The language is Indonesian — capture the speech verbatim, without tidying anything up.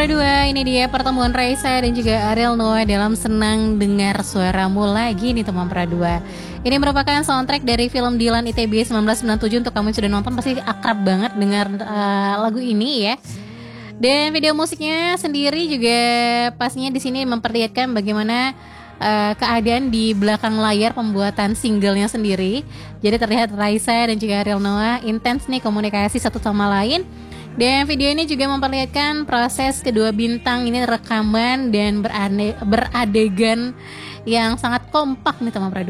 Pradua, ini dia pertemuan Raisa dan juga Ariel Noah dalam Senang Dengar Suaramu lagi nih teman Pradua. Ini merupakan soundtrack dari film Dilan I T B seribu sembilan ratus sembilan puluh tujuh. Untuk kamu yang sudah nonton pasti akrab banget dengar uh, lagu ini ya. Dan video musiknya sendiri juga pastinya di sini memperlihatkan bagaimana uh, keadaan di belakang layar pembuatan singlenya sendiri. Jadi terlihat Raisa dan juga Ariel Noah intens nih komunikasi satu sama lain. Dan video ini juga memperlihatkan proses kedua bintang ini rekaman dan berane- beradegan yang sangat kompak nih teman Pradua.